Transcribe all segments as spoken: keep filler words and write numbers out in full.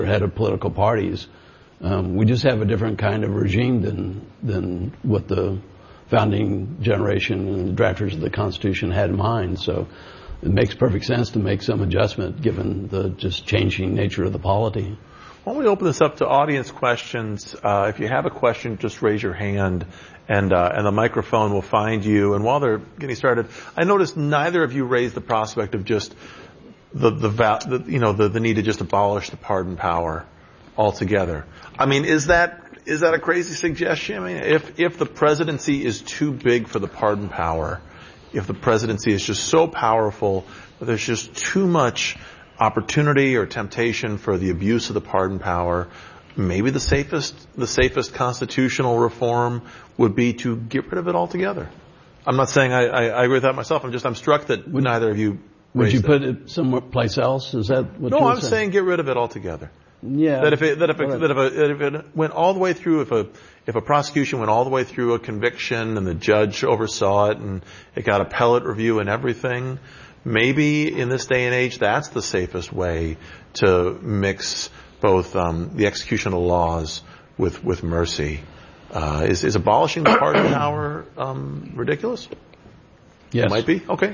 head of political parties. Um, we just have a different kind of regime than than what the founding generation and the drafters of the Constitution had in mind. So it makes perfect sense to make some adjustment given the just changing nature of the polity. Why don't we open this up to audience questions? Uh, if you have a question, just raise your hand, and uh, and the microphone will find you. And while they're getting started, I noticed neither of you raised the prospect of just the the, the you know the, the need to just abolish the pardon power altogether. I mean, is that is that a crazy suggestion? I mean, if if the presidency is too big for the pardon power, if the presidency is just so powerful that there's just too much opportunity or temptation for the abuse of the pardon power, maybe the safest the safest constitutional reform would be to get rid of it altogether. I'm not saying I, I, I agree with that myself. I'm just I'm struck that would, neither of you. Would you it. put it someplace else? Is that what? No, you're I'm saying? saying get rid of it altogether. Yeah. That if it, that if, it, that if, a, if it went all the way through, if a if a prosecution went all the way through a conviction and the judge oversaw it and it got appellate review and everything, maybe in this day and age that's the safest way to mix both um, the execution of laws with with mercy. Uh, is is abolishing the pardon power um, ridiculous? Yes. It might be. Okay.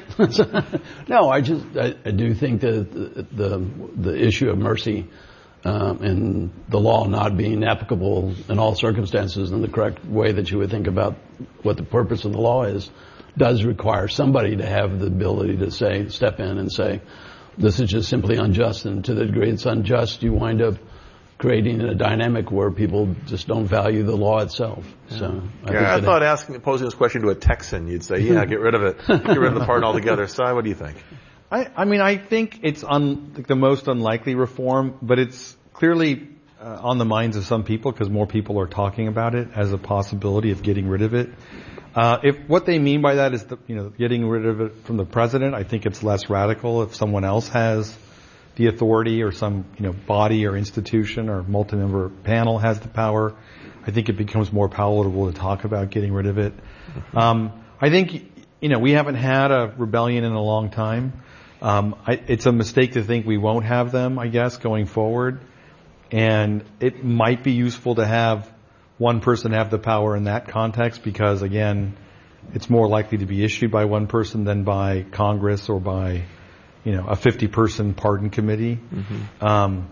No, I just I, I do think that the the, the issue of mercy. Um, and the law not being applicable in all circumstances in the correct way that you would think about what the purpose of the law is, does require somebody to have the ability to say, step in and say, this is just simply unjust. And to the degree it's unjust, you wind up creating a dynamic where people just don't value the law itself. Yeah. So I, yeah, think I thought asking, posing this question to a Texan, you'd say, yeah, get rid of it. Get rid of the pardon altogether. Si, what do you think? I, I mean, I think it's un, like the most unlikely reform, but it's clearly uh, on the minds of some people because more people are talking about it as a possibility of getting rid of it. Uh, if what they mean by that is, the, you know, getting rid of it from the president, I think it's less radical. If someone else has the authority or some, you know, body or institution or multi-member panel has the power, I think it becomes more palatable to talk about getting rid of it. Mm-hmm. Um, I think, you know, we haven't had a rebellion in a long time. Um, I, it's a mistake to think we won't have them, I guess, going forward. And it might be useful to have one person have the power in that context because, again, it's more likely to be issued by one person than by Congress or by, you know, a fifty-person pardon committee. Mm-hmm. Um,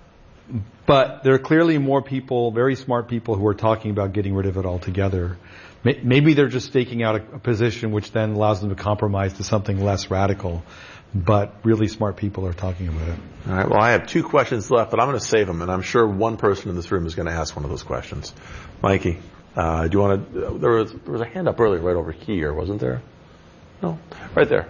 but there are clearly more people, very smart people, who are talking about getting rid of it altogether. Maybe they're just staking out a, a position which then allows them to compromise to something less radical. But really smart people are talking about it. All right. Well, I have two questions left, but I'm going to save them, and I'm sure one person in this room is going to ask one of those questions. Mikey, uh, do you want to? Uh, there was there was a hand up earlier, right over here, wasn't there? No, right there.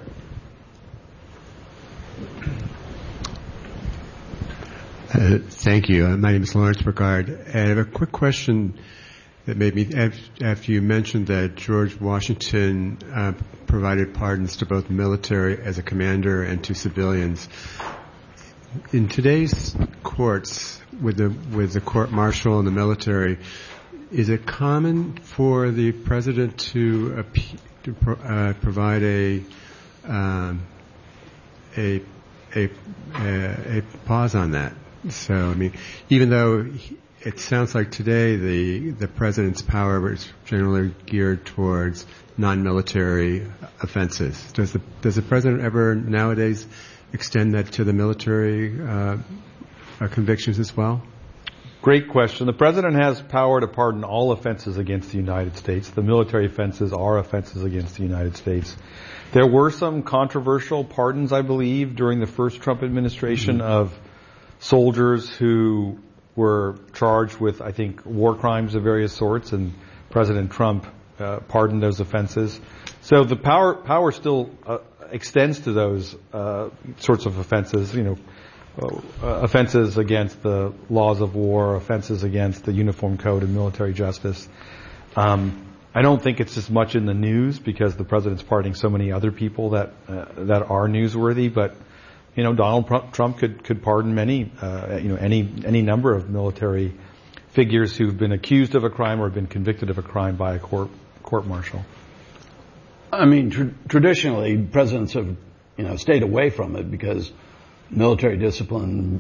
Uh, thank you. Uh, my name is Lawrence Burgard. I have a quick question that made me, after you mentioned that George Washington uh, provided pardons to both military as a commander and to civilians. In today's courts, with the with the court martial and the military, is it common for the president to, uh, to pro, uh, provide a um, a, a a a pause on that? So, I mean, even though he, it sounds like today the the president's power is generally geared towards non-military offenses. Does the does the president ever nowadays extend that to the military uh, uh, convictions as well? Great question. The president has power to pardon all offenses against the United States. The military offenses are offenses against the United States. There were some controversial pardons, I believe, during the first Trump administration mm-hmm. of soldiers who were charged with, I think, war crimes of various sorts, and President Trump uh, pardoned those offenses. So the power power still uh, extends to those uh, sorts of offenses, you know, uh, offenses against the laws of war, offenses against the Uniform Code and military justice. Um, I don't think it's as much in the news because the president's pardoning so many other people that uh, that are newsworthy, but you know, Donald Trump could, could pardon many, uh, you know, any, any number of military figures who've been accused of a crime or have been convicted of a crime by a court, court martial. I mean, tr- traditionally, presidents have, you know, stayed away from it because military discipline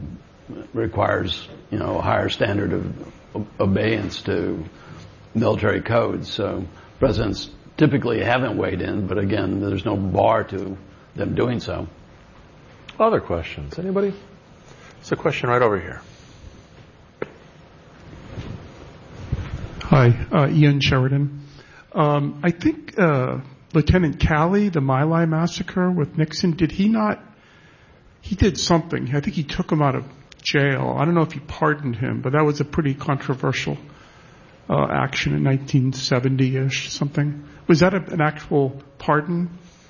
requires, you know, a higher standard of obedience to military codes. So presidents typically haven't weighed in, but again, there's no bar to them doing so. Other questions? Anybody? There's a question right over here. Hi, uh, Ian Sheridan. Um, I think uh, Lieutenant Calley, the My Lai massacre with Nixon, did he not? He did something. I think he took him out of jail. I don't know if he pardoned him, but that was a pretty controversial uh, action in nineteen seventy-ish, something. Was that a, an actual pardon?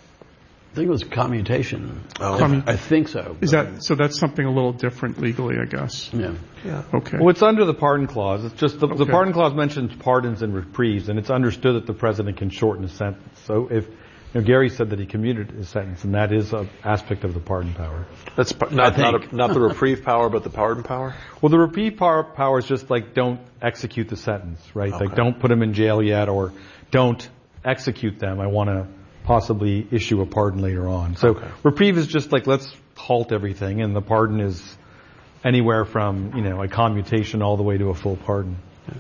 I think it was commutation. Oh, Commu- I think so. Is that so? That's something a little different legally, I guess. Yeah. Yeah. Okay. Well, it's under the pardon clause. It's just the, the Okay. pardon clause mentions pardons and reprieves, and it's understood that the president can shorten a sentence. So if you know, Gary said that he commuted his sentence, and that is an aspect of the pardon power. That's p- not not, think. a, not the reprieve power, but the pardon power. Well, the reprieve power, power is just like don't execute the sentence, right? Okay. Like don't put them in jail yet, or don't execute them. I want to possibly issue a pardon later on. So Okay. reprieve is just like let's halt everything, and the pardon is anywhere from you know a commutation all the way to a full pardon.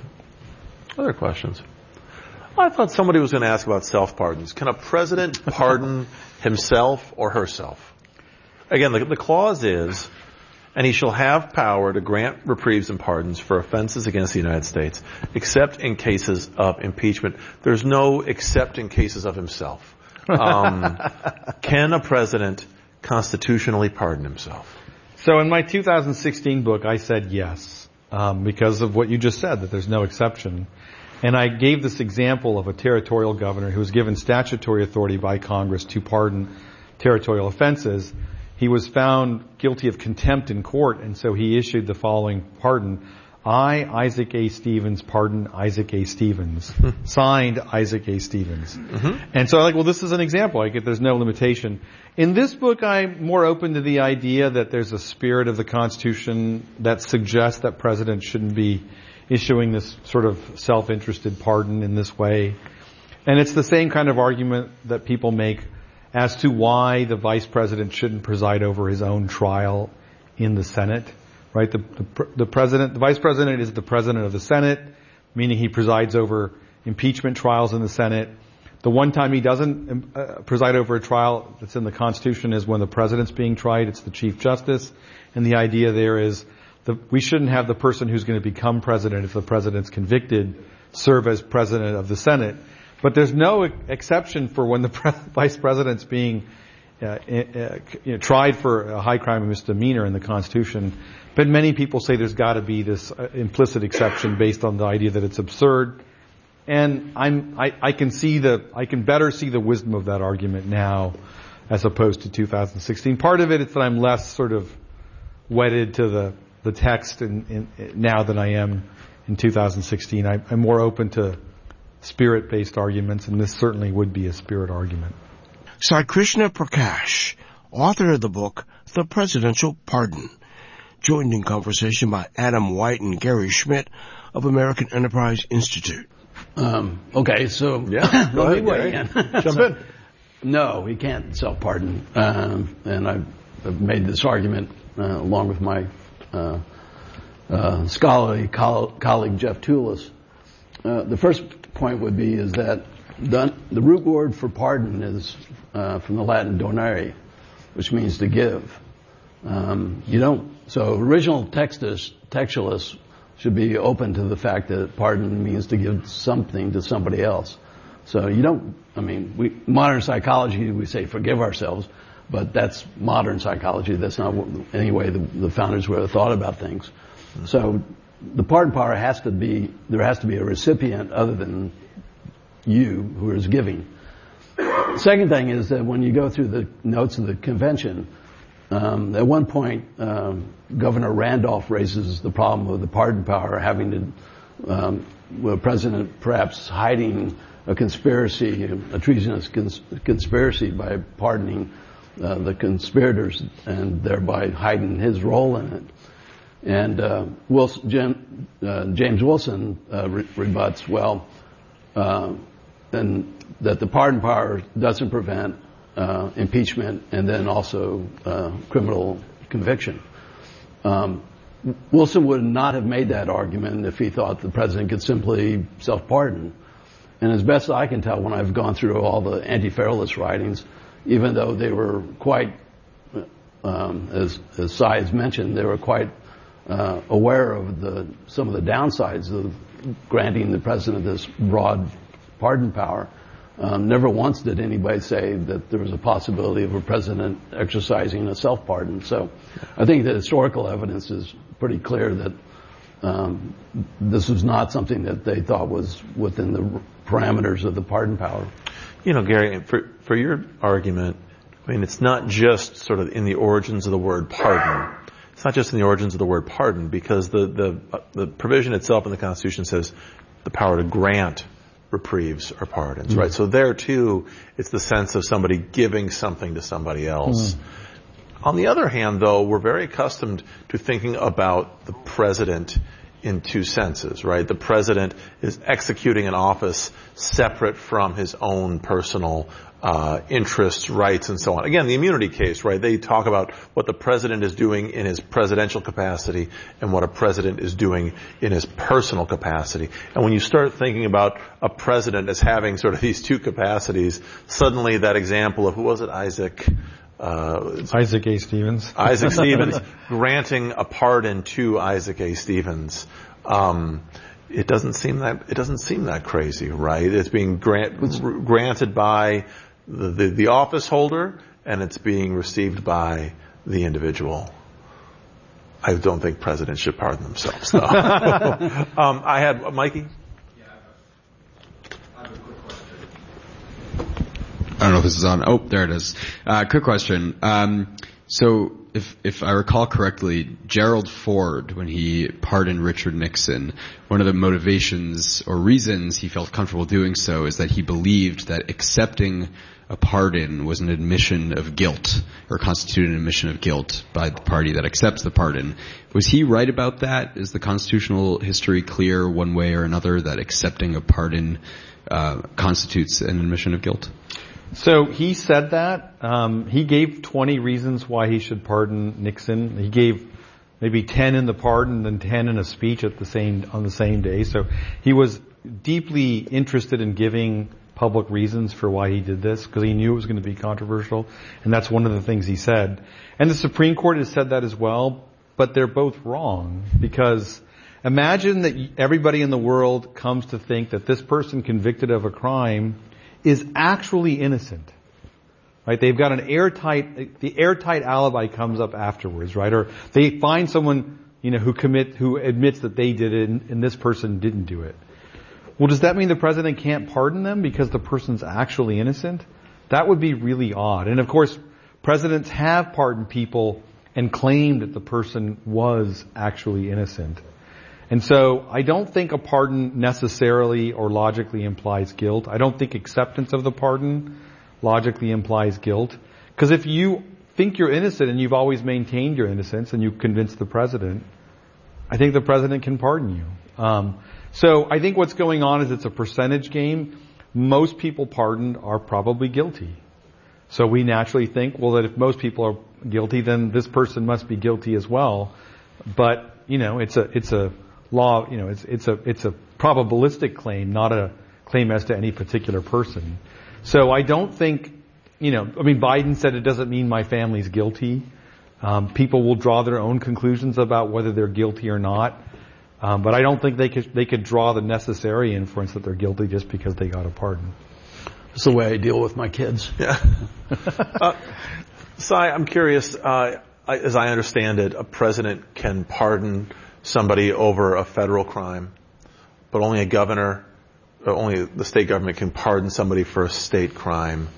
Other questions? I thought somebody was going to ask about self-pardons. Can a president pardon himself or herself? Again, the, the clause is, and he shall have power to grant reprieves and pardons for offenses against the United States, except in cases of impeachment. There's no except in cases of himself. Um, can a president constitutionally pardon himself? So in my two thousand sixteen book, I said yes, um, because of what you just said, that there's no exception. And I gave this example of a territorial governor who was given statutory authority by Congress to pardon territorial offenses. He was found guilty of contempt in court, and so he issued the following pardon. I, Isaac A. Stevens, pardon Isaac A. Stevens. Signed, Isaac A. Stevens. Mm-hmm. And so I'm like, well, this is an example. Like, there's no limitation. In this book, I'm more open to the idea that there's a spirit of the Constitution that suggests that presidents shouldn't be issuing this sort of self-interested pardon in this way. And it's the same kind of argument that people make as to why the vice president shouldn't preside over his own trial in the Senate. Right? The, the, the president, the vice president is the president of the Senate, meaning he presides over impeachment trials in the Senate. The one time he doesn't uh, preside over a trial that's in the Constitution is when the president's being tried. It's the Chief Justice. And the idea there is that we shouldn't have the person who's going to become president if the president's convicted serve as president of the Senate. But there's no exception for when the pre- vice president's being uh, uh, you know, tried for a high crime and misdemeanor in the Constitution. But many people say there's got to be this uh, implicit exception based on the idea that it's absurd. And I'm, I, I can see the, I can better see the wisdom of that argument now as opposed to two thousand sixteen. Part of it is that I'm less sort of wedded to the, the text in, in, now than I am in two thousand sixteen. I, I'm more open to spirit-based arguments, and this certainly would be a spirit argument. Sai Krishna Prakash, author of the book, The Presidential Pardon, joined in conversation by Adam White and Gary Schmidt of American Enterprise Institute. Um, okay, so Yeah, go let ahead, me weigh Gary. in. Jump So, in. No, he can't self-pardon. Um, and I've, I've made this argument uh, along with my uh, uh, scholarly coll- colleague Jeff Toulis. Uh, the first point would be is that the, the root word for pardon is uh, from the Latin donare, which means to give. Um, you don't. So original textus, textualists should be open to the fact that pardon means to give something to somebody else. So you don't. I mean, we, modern psychology, we say forgive ourselves, but that's modern psychology. That's not what, any way the, the founders would have thought about things. Mm-hmm. So the pardon power has to be, there has to be a recipient other than you who is giving. Second thing is that when you go through the notes of the convention, um, at one point, um, Governor Randolph raises the problem of the pardon power having to, um, with a president perhaps hiding a conspiracy, a treasonous cons- conspiracy by pardoning uh, the conspirators and thereby hiding his role in it. And uh, Wilson, Jim, uh, James Wilson uh, re- rebuts, well, uh, and that the pardon power doesn't prevent uh, impeachment and then also uh, criminal conviction. Um, Wilson would not have made that argument if he thought the president could simply self-pardon. And as best I can tell, when I've gone through all the anti-Federalist writings, even though they were quite, um, as, as Cy has mentioned, they were quite uh, aware of the some of the downsides of granting the president this broad pardon power. Um, never once did anybody say that there was a possibility of a president exercising a self-pardon. So I think the historical evidence is pretty clear that um, this was not something that they thought was within the parameters of the pardon power. You know, Gary, for, for your argument, I mean, it's not just sort of in the origins of the word pardon. It's not just in the origins of the word pardon, because the, the, uh, the provision itself in the Constitution says the power to grant reprieves or pardons, mm. right? So there too, it's the sense of somebody giving something to somebody else. Mm. On the other hand, though, we're very accustomed to thinking about the president in two senses, right? The president is executing an office separate from his own personal uh interests, rights, and so on. Again, the immunity case, right? They talk about what the president is doing in his presidential capacity and what a president is doing in his personal capacity. And when you start thinking about a president as having sort of these two capacities, suddenly that example of, who was it, Isaac? Uh, Isaac A. Stevens. Isaac Stevens granting a pardon to Isaac A. Stevens. Um, it doesn't seem that it doesn't seem that crazy, right? It's being grant, granted by the, the, the office holder, and it's being received by the individual. I don't think presidents should pardon themselves, though. um, I had uh, Mikey. I don't know if this is on. Oh, there it is. Uh, quick question. Um, so if, if I recall correctly, Gerald Ford, when he pardoned Richard Nixon, one of the motivations or reasons he felt comfortable doing so is that he believed that accepting a pardon was an admission of guilt, or constituted an admission of guilt by the party that accepts the pardon. Was he right about that? Is the constitutional history clear one way or another that accepting a pardon uh, constitutes an admission of guilt? So he said that. Um, he gave twenty reasons why he should pardon Nixon. He gave maybe ten in the pardon and ten in a speech at the same on the same day. So he was deeply interested in giving public reasons for why he did this, because he knew it was going to be controversial, and that's one of the things he said. And the Supreme Court has said that as well, but they're both wrong, because imagine that everybody in the world comes to think that this person convicted of a crime is actually innocent, right? They've got an airtight, the airtight alibi comes up afterwards, right? Or they find someone, you know, who commit, who admits that they did it and, and this person didn't do it. Well, does that mean the president can't pardon them because the person's actually innocent? That would be really odd. And of course, presidents have pardoned people and claimed that the person was actually innocent. And so I don't think a pardon necessarily or logically implies guilt. I don't think acceptance of the pardon logically implies guilt. Because if you think you're innocent and you've always maintained your innocence and you convince the president, I think the president can pardon you. Um, so I think what's going on is it's a percentage game. Most people pardoned are probably guilty. So we naturally think, well, that if most people are guilty, then this person must be guilty as well. But, you know, it's a, it's a, law, you know, it's, it's a, it's a probabilistic claim, not a claim as to any particular person. So I don't think, you know, I mean, Biden said it doesn't mean my family's guilty. Um, people will draw their own conclusions about whether they're guilty or not. Um, but I don't think they could, they could draw the necessary inference that they're guilty just because they got a pardon. That's the way I deal with my kids. Yeah. uh, Cy, I'm curious, uh, I, as I understand it, a president can pardon somebody over a federal crime, but only a governor, or only the state government can pardon somebody for a state crime.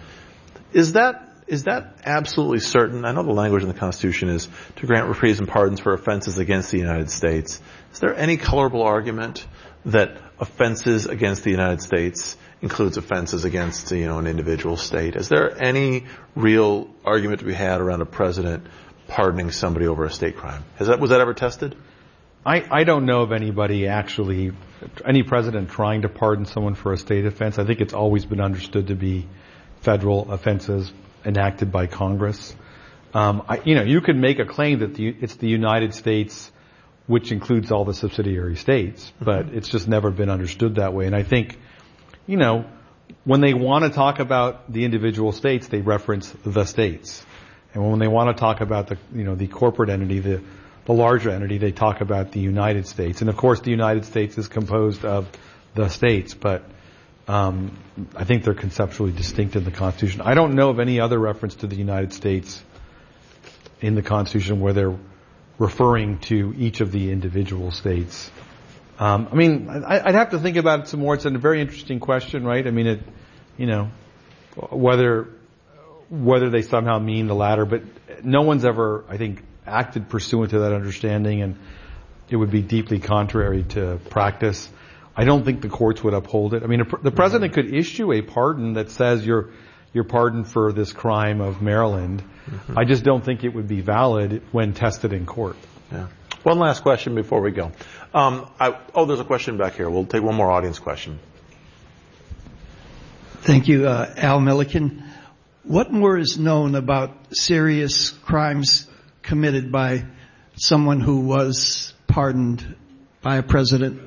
Is that, is that absolutely certain? I know the language in the Constitution is to grant reprieves and pardons for offenses against the United States. Is there any colorable argument that offenses against the United States includes offenses against, you know, an individual state? Is there any real argument to be had around a president pardoning somebody over a state crime? Has that, was that ever tested? I, I don't know of anybody actually, any president trying to pardon someone for a state offense. I think it's always been understood to be federal offenses enacted by Congress. Um, I, you know, you could make a claim that the, it's the United States which includes all the subsidiary states, but it's just never been understood that way. And I think, you know, when they want to talk about the individual states, they reference the states. And when they want to talk about the, you know, the corporate entity, the, the larger entity, they talk about the United States. And of course, the United States is composed of the states, but um, I think they're conceptually distinct in the Constitution. I don't know of any other reference to the United States in the Constitution where they're referring to each of the individual states. Um, I mean, I, I'd have to think about it some more. It's a very interesting question, right? I mean, it, you know, whether whether they somehow mean the latter, but no one's ever, I think, acted pursuant to that understanding, and it would be deeply contrary to practice. I don't think the courts would uphold it. I mean, the president could issue a pardon that says you're you're pardoned for this crime of Maryland. Mm-hmm. I just don't think it would be valid when tested in court. Yeah. One last question before we go. Um, I, oh, there's a question back here. We'll take one more audience question. Thank you, uh, Al Milliken. What more is known about serious crimes committed by someone who was pardoned by a president?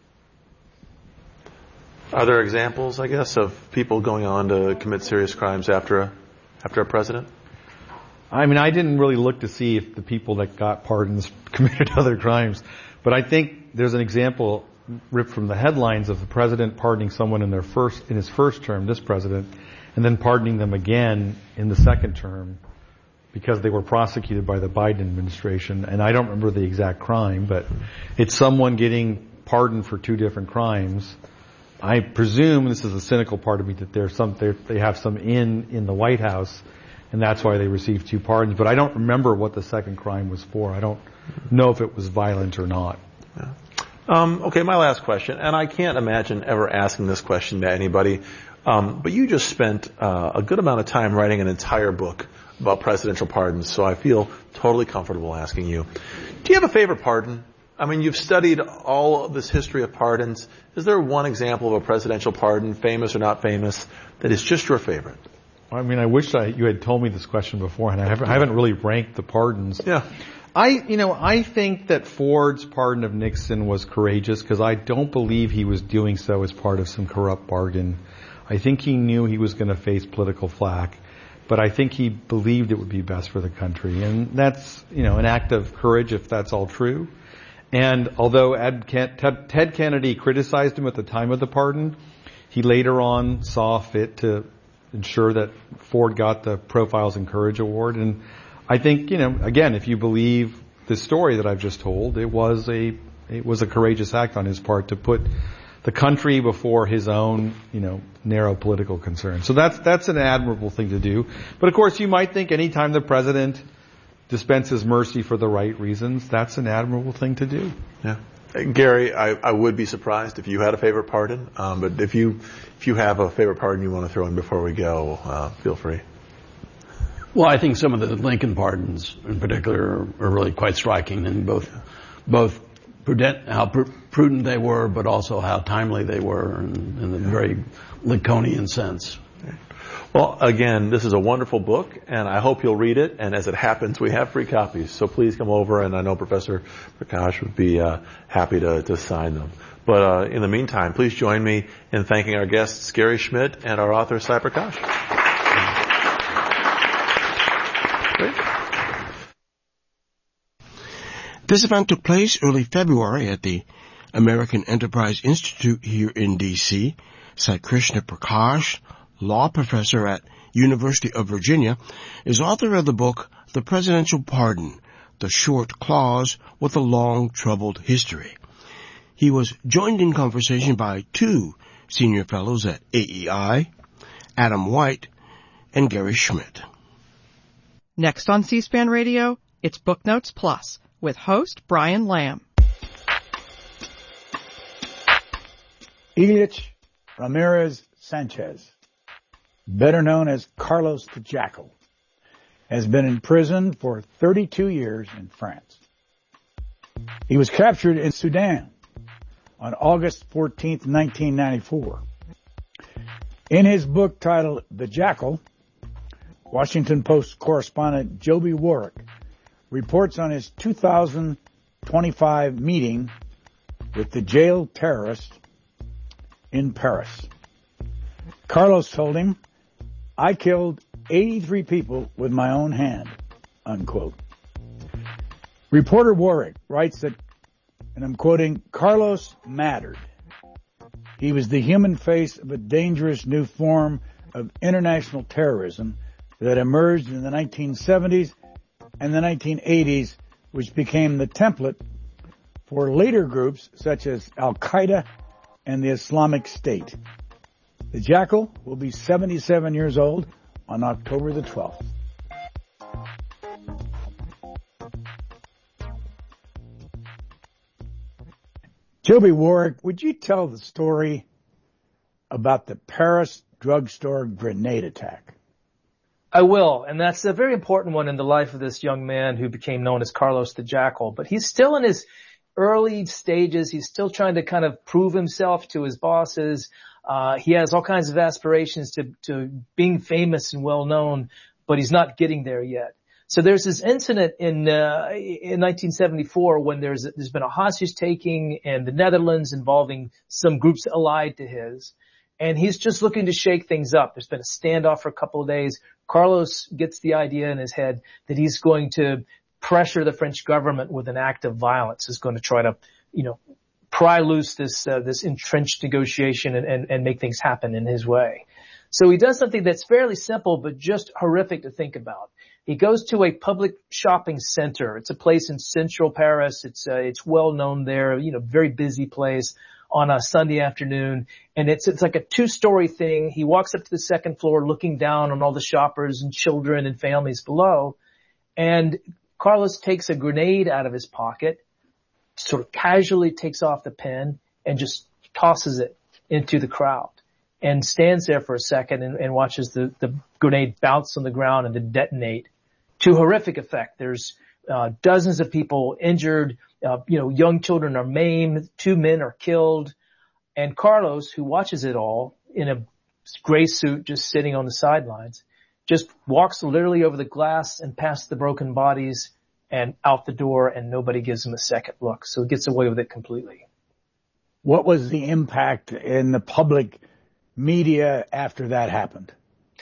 Are there examples, I guess, of people going on to commit serious crimes after a, after a president? I mean, I didn't really look to see if the people that got pardons committed other crimes, but I think there's an example ripped from the headlines of the president pardoning someone in their first, in his first term, this president, and then pardoning them again in the second term because they were prosecuted by the Biden administration. And I don't remember the exact crime, but it's someone getting pardoned for two different crimes. I presume, this is a cynical part of me, that there's some, they have some in, in the White House, and that's why they received two pardons. But I don't remember what the second crime was for. I don't know if it was violent or not. Yeah. Um, okay, my last question, and I can't imagine ever asking this question to anybody, um, but you just spent uh, a good amount of time writing an entire book about presidential pardons, so I feel totally comfortable asking you. Do you have a favorite pardon? I mean, you've studied all of this history of pardons. Is there one example of a presidential pardon, famous or not famous, that is just your favorite? I mean, I wish I, you had told me this question beforehand. I haven't, I haven't really ranked the pardons. Yeah. I, you know, I think that Ford's pardon of Nixon was courageous because I don't believe he was doing so as part of some corrupt bargain. I think he knew he was going to face political flack, but I think he believed it would be best for the country. And that's, you know, an act of courage if that's all true. And although Ed, Ted Kennedy criticized him at the time of the pardon, he later on saw fit to ensure that Ford got the Profiles in Courage Award. And I think, you know, again, if you believe the story that I've just told, it was a it was a courageous act on his part to put the country before his own, you know, narrow political concerns. So that's that's an admirable thing to do. But of course, you might think anytime the president dispenses mercy for the right reasons, that's an admirable thing to do. Yeah. Gary, I, I would be surprised if you had a favorite pardon, um, but if you if you have a favorite pardon you want to throw in before we go, uh, feel free. Well, I think some of the Lincoln pardons, in particular, are, are really quite striking, and both both prudent, how pr- prudent they were, but also how timely they were, in, in a very Lincolnian sense. Well, again, this is a wonderful book, and I hope you'll read it. And as it happens, we have free copies. So please come over, and I know Professor Prakash would be uh, happy to, to sign them. But uh, in the meantime, please join me in thanking our guests, Gary Schmidt, and our author, Sai Prakash. Great. This event took place early February at the American Enterprise Institute here in D C Sai Krishna Prakash, law professor at University of Virginia, is author of the book, The Presidential Pardon, The Short Clause with a Long Troubled History. He was joined in conversation by two senior fellows at A E I, Adam White and Gary Schmidt. Next on C-SPAN Radio, it's Book Notes Plus with host Brian Lamb. Ilyich Ramirez Sanchez, better known as Carlos the Jackal, has been in prison for thirty-two years in France. He was captured in Sudan on August fourteenth, nineteen ninety-four. In his book titled The Jackal, Washington Post correspondent Joby Warwick reports on his two thousand twenty-five meeting with the jailed terrorist in Paris. Carlos told him, "I killed eighty-three people with my own hand," unquote. Reporter Warwick writes that, and I'm quoting, "Carlos mattered. He was the human face of a dangerous new form of international terrorism that emerged in the nineteen seventies and the nineteen eighties, which became the template for later groups such as Al-Qaeda and the Islamic State." The Jackal will be seventy-seven years old on October the twelfth. Joby Warwick, would you tell the story about the Paris drugstore grenade attack? I will, and that's a very important one in the life of this young man who became known as Carlos the Jackal. But he's still in his early stages. He's still trying to kind of prove himself to his bosses. Uh, he has all kinds of aspirations to, to being famous and well known, but he's not getting there yet. So there's this incident in, uh, in nineteen seventy-four when there's, there's been a hostage taking in the Netherlands involving some groups allied to his. And he's just looking to shake things up. There's been a standoff for a couple of days. Carlos gets the idea in his head that he's going to pressure the French government with an act of violence. He's going to try to, you know, pry loose this, uh, this entrenched negotiation and, and, and make things happen in his way. So he does something that's fairly simple, but just horrific to think about. He goes to a public shopping center. It's a place in central Paris. It's, uh, it's well known there, you know, very busy place on a Sunday afternoon. And it's, it's like a two-story thing. He walks up to the second floor looking down on all the shoppers and children and families below. And Carlos takes a grenade out of his pocket, sort of casually takes off the pin and just tosses it into the crowd and stands there for a second and, and watches the, the grenade bounce on the ground and then detonate to horrific effect. There's uh, dozens of people injured. Uh, you know, young children are maimed. Two men are killed. And Carlos, who watches it all in a gray suit just sitting on the sidelines, just walks literally over the glass and past the broken bodies and out the door, and nobody gives him a second look. So he gets away with it completely. What was the impact in the public media after that happened?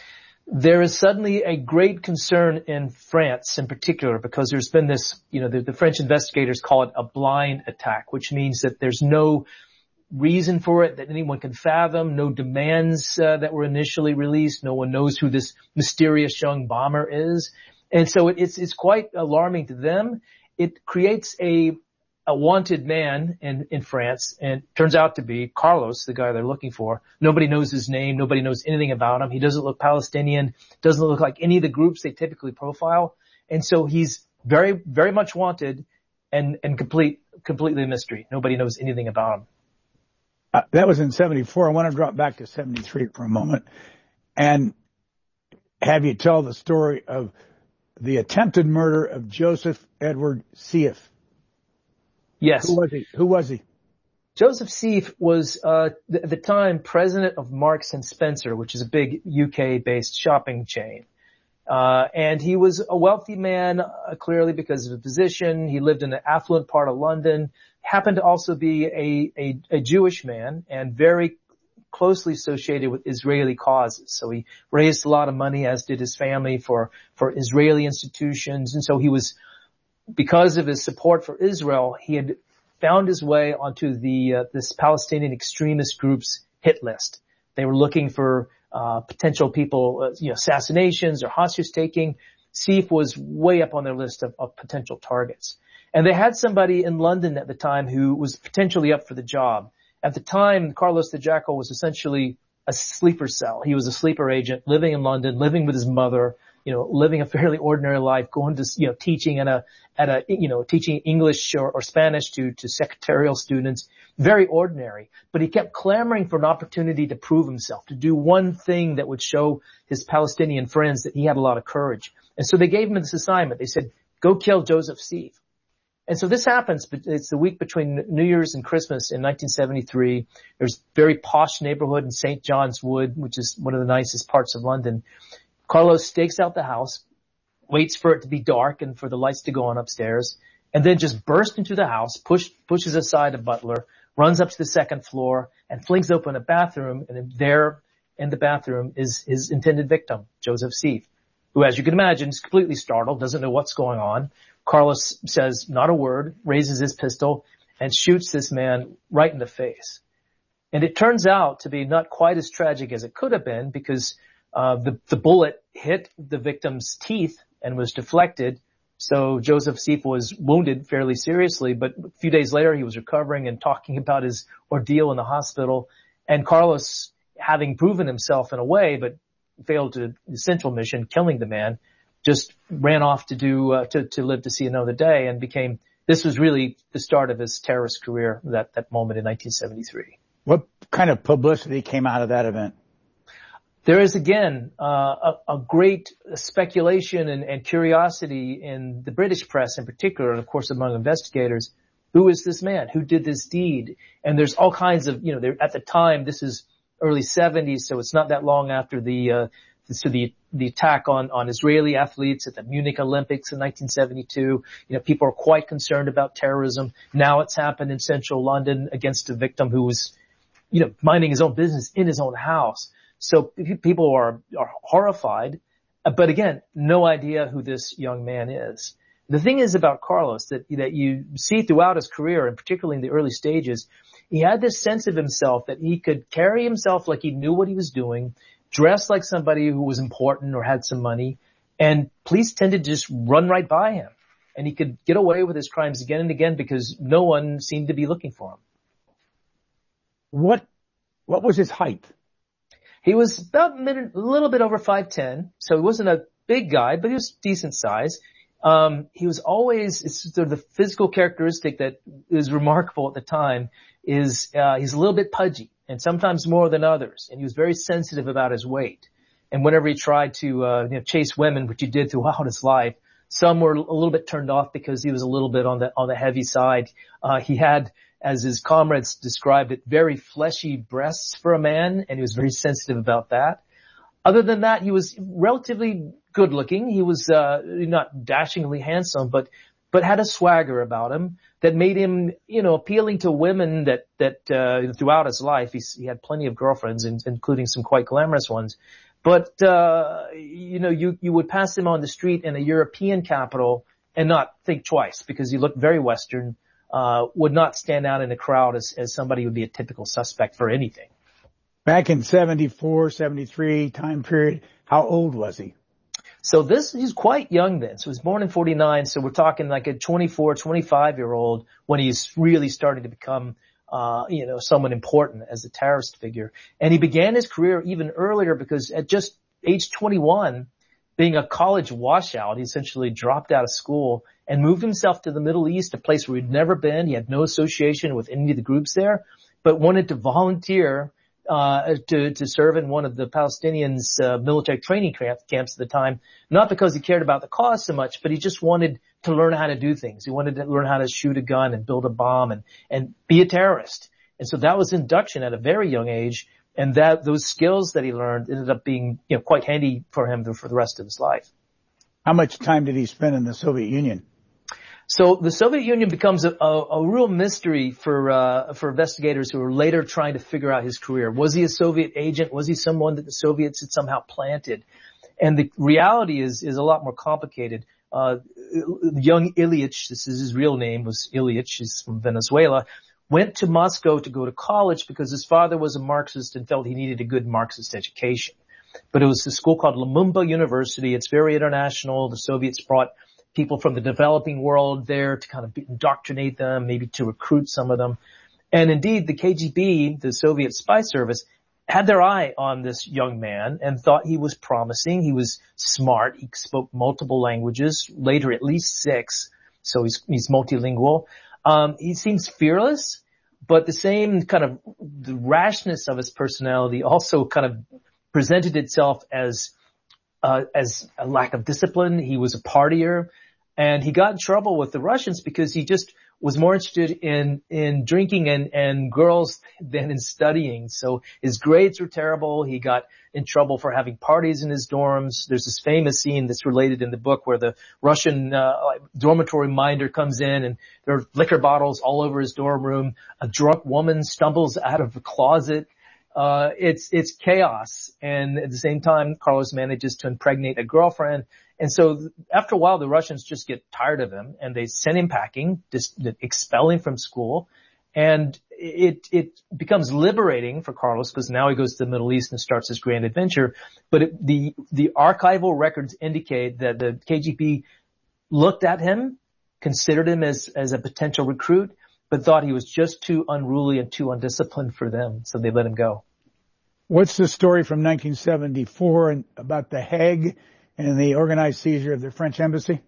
There is suddenly a great concern in France in particular because there's been this, you know, the, the French investigators call it a blind attack, which means that there's no reason for it that anyone can fathom, no demands uh, that were initially released. No one knows who this mysterious young bomber is. And so it, it's, it's quite alarming to them. It creates a, a wanted man in, in France, and it turns out to be Carlos, the guy they're looking for. Nobody knows his name. Nobody knows anything about him. He doesn't look Palestinian, doesn't look like any of the groups they typically profile. And so he's very, very much wanted and, and complete, completely a mystery. Nobody knows anything about him. Uh, that was in seventy-four. I want to drop back to seventy-three for a moment and have you tell the story of the attempted murder of Joseph Edward Seif. Yes. Who was he? Who was he? Joseph Seif was, uh, th- at the time president of Marks and Spencer, which is a big U K-based shopping chain. Uh, and he was a wealthy man, uh, clearly because of his position. He lived in an affluent part of London, happened to also be a, a, a Jewish man and very closely associated with Israeli causes. So he raised a lot of money, as did his family, for, for Israeli institutions. And so he was, because of his support for Israel, he had found his way onto the, uh, this Palestinian extremist group's hit list. They were looking for, uh, potential people, uh, you know, assassinations or hostage taking. Seif was way up on their list of, of potential targets. And they had somebody in London at the time who was potentially up for the job. At the time, Carlos the Jackal was essentially a sleeper cell. He was a sleeper agent living in London, living with his mother, you know, living a fairly ordinary life, going to, you know, teaching at a, at a, you know, teaching English or, or Spanish to, to secretarial students. Very ordinary. But he kept clamoring for an opportunity to prove himself, to do one thing that would show his Palestinian friends that he had a lot of courage. And so they gave him this assignment. They said, go kill Joseph Seif. And so this happens, but it's the week between New Year's and Christmas in nineteen seventy-three. There's a very posh neighborhood in Saint John's Wood, which is one of the nicest parts of London. Carlos stakes out the house, waits for it to be dark and for the lights to go on upstairs, and then just burst into the house, push, pushes aside a butler, runs up to the second floor, and flings open a bathroom, and there in the bathroom is his intended victim, Joseph Seif, who, as you can imagine, is completely startled, doesn't know what's going on. Carlos says not a word, raises his pistol, and shoots this man right in the face. And it turns out to be not quite as tragic as it could have been, because uh the, the bullet hit the victim's teeth and was deflected. So Joseph Seif was wounded fairly seriously, but a few days later he was recovering and talking about his ordeal in the hospital. And Carlos, having proven himself in a way, but failed to the central mission, killing the man, just ran off to do, uh, to, to live to see another day, and became, this was really the start of his terrorist career, that, that moment in nineteen seventy-three. What kind of publicity came out of that event? There is, again, uh, a, a great speculation and, and curiosity in the British press in particular, and of course among investigators. Who is this man? Who did this deed? And there's all kinds of, you know, there, at the time, this is early seventies, so it's not that long after the, uh, so the, the attack on, on Israeli athletes at the Munich Olympics in nineteen seventy-two. You know, people are quite concerned about terrorism. Now it's happened in central London against a victim who was, you know, minding his own business in his own house. So people are, are horrified, but again, no idea who this young man is. The thing is about Carlos that, that you see throughout his career, and particularly in the early stages, he had this sense of himself that he could carry himself like he knew what he was doing, dress like somebody who was important or had some money, and police tended to just run right by him. And he could get away with his crimes again and again because no one seemed to be looking for him. What, what was his height? He was about a little bit over five ten, so he wasn't a big guy, but he was decent size. Um, he was always, it's sort of the physical characteristic that is remarkable at the time is, uh, he's a little bit pudgy, and sometimes more than others, and he was very sensitive about his weight. And whenever he tried to, uh, you know, chase women, which he did throughout his life, some were a little bit turned off because he was a little bit on the, on the heavy side. Uh, he had, as his comrades described it, very fleshy breasts for a man, and he was very sensitive about that. Other than that, he was relatively good looking. He was, uh, not dashingly handsome, but, but had a swagger about him that made him, you know, appealing to women that, that, uh, throughout his life, he, he had plenty of girlfriends, including some quite glamorous ones. But, uh, you know, you, you would pass him on the street in a European capital and not think twice because he looked very Western, uh, would not stand out in a crowd as, as somebody who would be a typical suspect for anything. Back in seventy-four, seventy-three time period, how old was he? So this, he's quite young then. So he was born in forty-nine. So we're talking like a twenty-four, twenty-five year old when he's really starting to become, uh, you know, someone important as a terrorist figure. And he began his career even earlier because at just age twenty-one, being a college washout, he essentially dropped out of school and moved himself to the Middle East, a place where he'd never been. He had no association with any of the groups there, but wanted to volunteer Uh, to, to serve in one of the Palestinians' uh, military training camp, camps at the time, not because he cared about the cause so much, but he just wanted to learn how to do things. He wanted to learn how to shoot a gun and build a bomb and, and be a terrorist. And so that was induction at a very young age, and that, those skills that he learned ended up being, you know, quite handy for him for the rest of his life. How much time did he spend in the Soviet Union? So the Soviet Union becomes a, a, a real mystery for uh for investigators who are later trying to figure out his career. Was he a Soviet agent? Was he someone that the Soviets had somehow planted? And the reality is is a lot more complicated. Uh young Ilyich, this is his real name, was Ilyich, he's from Venezuela, went to Moscow to go to college because his father was a Marxist and felt he needed a good Marxist education. But it was a school called Lumumba University. It's very international. The Soviets brought people from the developing world there to kind of indoctrinate them, maybe to recruit some of them. And indeed, the K G B, the Soviet spy service, had their eye on this young man and thought he was promising. He was smart. He spoke multiple languages, later at least six. So he's, he's multilingual. Um, he seems fearless, but the same kind of the rashness of his personality also kind of presented itself as Uh, as a lack of discipline. He was a partier, and he got in trouble with the Russians because he just was more interested in, in drinking and, and girls than in studying. So his grades were terrible. He got in trouble for having parties in his dorms. There's this famous scene that's related in the book where the Russian uh, dormitory minder comes in and there are liquor bottles all over his dorm room. A drunk woman stumbles out of the closet. Uh, it's, it's chaos. And at the same time, Carlos manages to impregnate a girlfriend. And so after a while, the Russians just get tired of him and they send him packing, just expel him from school. And it, it becomes liberating for Carlos because now he goes to the Middle East and starts his grand adventure. But it, the, the archival records indicate that the K G B looked at him, considered him as, as a potential recruit, but thought he was just too unruly and too undisciplined for them. So they let him go. What's the story from nineteen seventy-four and about the Hague and the organized seizure of the French embassy?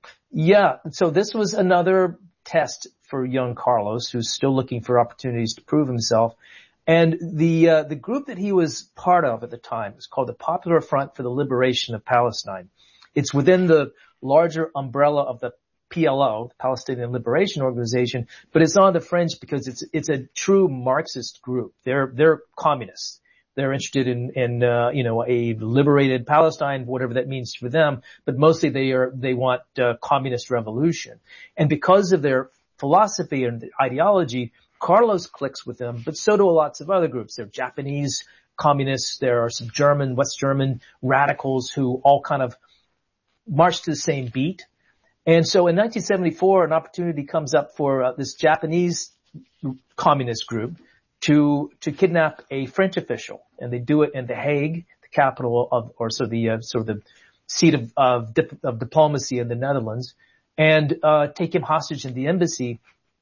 Yeah. So this was another test for young Carlos, who's still looking for opportunities to prove himself. And the, uh, the group that he was part of at the time was called the Popular Front for the Liberation of Palestine. It's within the larger umbrella of the P L O, the Palestinian Liberation Organization, but it's on the fringe because it's, it's a true Marxist group. They're, they're communists. They're interested in, in, uh, you know, a liberated Palestine, whatever that means for them, but mostly they are, they want, uh, communist revolution. And because of their philosophy and ideology, Carlos clicks with them, but so do lots of other groups. There are Japanese communists, there are some German, West German radicals who all kind of march to the same beat. And so in nineteen seventy-four, an opportunity comes up for uh, this Japanese communist group to, to kidnap a French official, and they do it in The Hague, the capital of, or so the, uh, sort of the seat of, of, dip, of diplomacy in the Netherlands, and, uh, take him hostage in the embassy.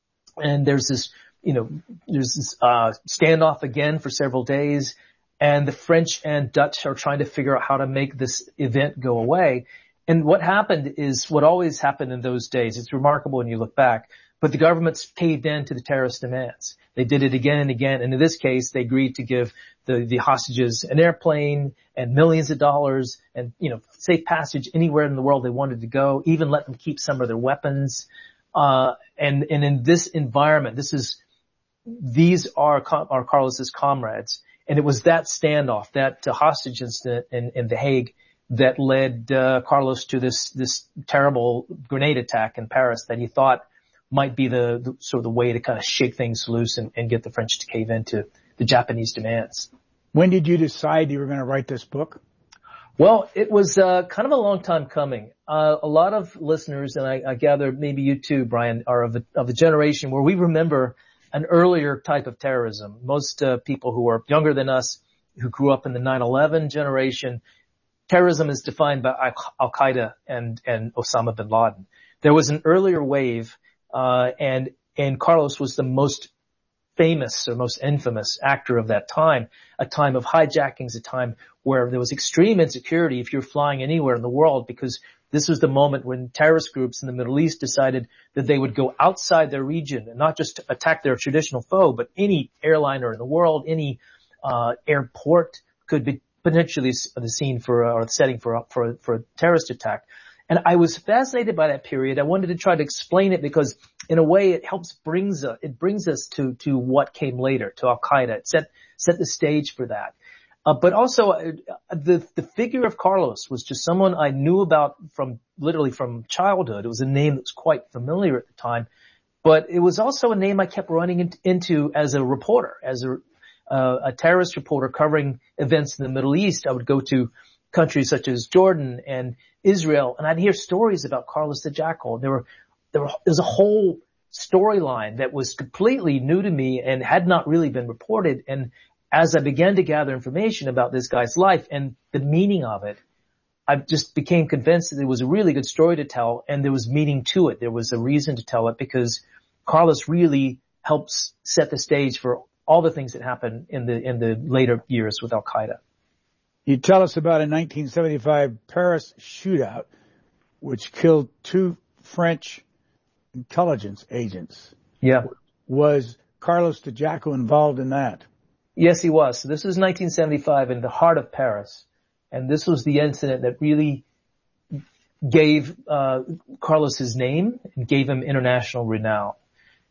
And there's this, you know, there's this, uh, standoff again for several days, and the French and Dutch are trying to figure out how to make this event go away. And what happened is what always happened in those days. It's remarkable when you look back, but the governments caved in to the terrorist demands. They did it again and again. And in this case, they agreed to give the, the hostages an airplane and millions of dollars and, you know, safe passage anywhere in the world they wanted to go, even let them keep some of their weapons. Uh, and, and in this environment, this is, these are, are Carlos's comrades. And it was that standoff, that uh, hostage incident in, in The Hague that led uh, Carlos to this this terrible grenade attack in Paris that he thought might be the, the sort of the way to kind of shake things loose and, and get the French to cave into the Japanese demands. When did you decide you were going to write this book? Well, it was uh, kind of a long time coming. Uh, a lot of listeners, and I, I gather maybe you too, Brian, are of the, of the generation where we remember an earlier type of terrorism. Most uh, people who are younger than us, who grew up in the nine eleven generation, terrorism is defined by Al-Qaeda and, and Osama bin Laden. There was an earlier wave, uh, and, and Carlos was the most famous or most infamous actor of that time, a time of hijackings, a time where there was extreme insecurity if you're flying anywhere in the world, because this was the moment when terrorist groups in the Middle East decided that they would go outside their region and not just attack their traditional foe, but any airliner in the world, any, uh, airport could be potentially the scene for, uh, or the setting for, for, for a terrorist attack. And I was fascinated by that period. I wanted to try to explain it because in a way it helps brings, uh, it brings us to, to what came later, to Al-Qaeda. It set, set the stage for that. Uh, but also, uh, the, the figure of Carlos was just someone I knew about from, literally from childhood. It was a name that was quite familiar at the time, but it was also a name I kept running in, into as a reporter, as a, Uh, a terrorist reporter covering events in the Middle East. I would go to countries such as Jordan and Israel, and I'd hear stories about Carlos the Jackal. There were, there were, there was a whole storyline that was completely new to me and had not really been reported. And as I began to gather information about this guy's life and the meaning of it, I just became convinced that it was a really good story to tell, and there was meaning to it. There was a reason to tell it because Carlos really helps set the stage for all the things that happened in the in the later years with Al-Qaeda. You tell us about a nineteen seventy-five Paris shootout, which killed two French intelligence agents. Yeah. Was Carlos the Jackal involved in that? Yes, he was. So this was nineteen seventy-five in the heart of Paris. And this was the incident that really gave uh Carlos his name and gave him international renown.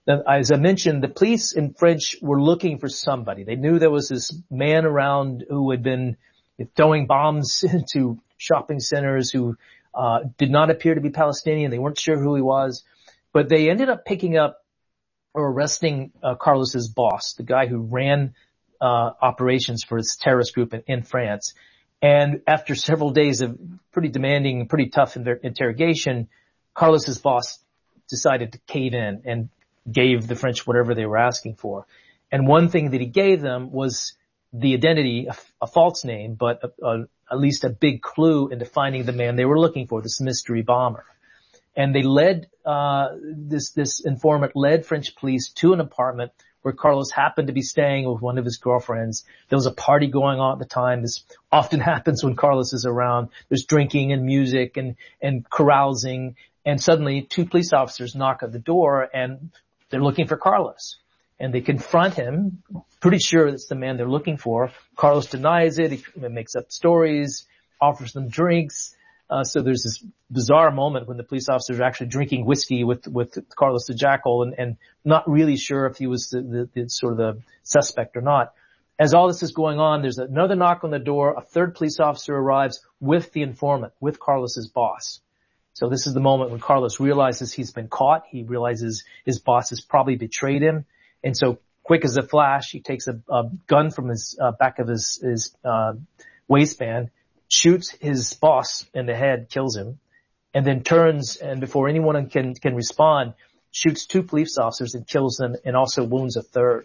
as I mentioned, the police in French were looking for somebody. They knew there was this man around who had been throwing bombs into shopping centers, who uh did not appear to be Palestinian. They weren't sure who he was, but they ended up picking up or arresting uh, Carlos's boss, the guy who ran uh operations for his terrorist group in, in France. And after several days of pretty demanding, pretty tough inter- interrogation, Carlos's boss decided to cave in and gave the French whatever they were asking for. And one thing that he gave them was the identity, a, a false name, but a, a, at least a big clue into finding the man they were looking for, this mystery bomber. And they led, uh, this, this informant led French police to an apartment where Carlos happened to be staying with one of his girlfriends. There was a party going on at the time. This often happens when Carlos is around. There's drinking and music and, and carousing. And suddenly two police officers knock at the door and they're looking for Carlos. And they confront him, pretty sure it's the man they're looking for. Carlos denies it. He makes up stories, offers them drinks. Uh, so there's this bizarre moment when the police officers are actually drinking whiskey with, with Carlos the Jackal and, and not really sure if he was the, the, the sort of the suspect or not. As all this is going on, there's another knock on the door. A third police officer arrives with the informant, with Carlos's boss. So this is the moment when Carlos realizes he's been caught. He realizes his boss has probably betrayed him. And so quick as a flash, he takes a, a gun from his uh, back of his, his uh, waistband, shoots his boss in the head, kills him, and then turns and before anyone can can respond, shoots two police officers and kills them and also wounds a third.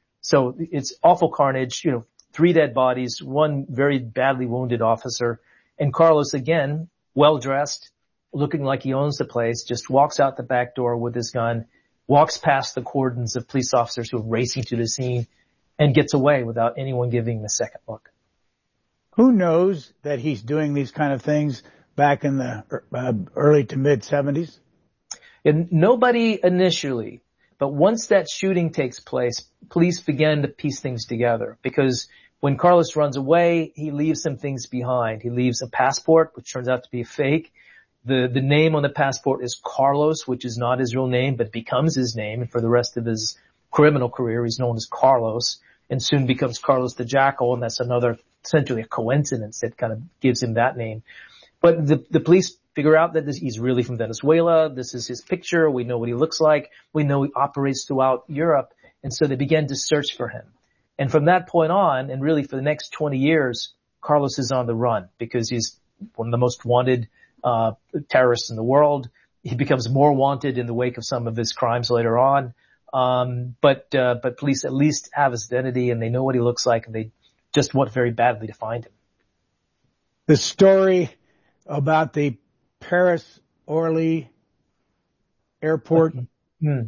So it's awful carnage, you know, three dead bodies, one very badly wounded officer, and Carlos again, well dressed, looking like he owns the place, just walks out the back door with his gun, walks past the cordons of police officers who are racing to the scene, and gets away without anyone giving him a second look. Who knows that he's doing these kind of things back in the uh, early to mid seventies? And nobody initially, but once that shooting takes place, police began to piece things together because when Carlos runs away, he leaves some things behind. He leaves a passport, which turns out to be a fake. The, the name on the passport is Carlos, which is not his real name, but becomes his name. And for the rest of his criminal career, he's known as Carlos and soon becomes Carlos the Jackal. And that's another, essentially a coincidence that kind of gives him that name. But the, the police figure out that this, he's really from Venezuela. This is his picture. We know what he looks like. We know he operates throughout Europe. And so they began to search for him. And from that point on, and really for the next twenty years, Carlos is on the run because he's one of the most wanted uh terrorists in the world. He becomes more wanted in the wake of some of his crimes later on. Um but uh but police at least have his identity and they know what he looks like and they just want very badly to find him. The story about the Paris-Orly airport hmm.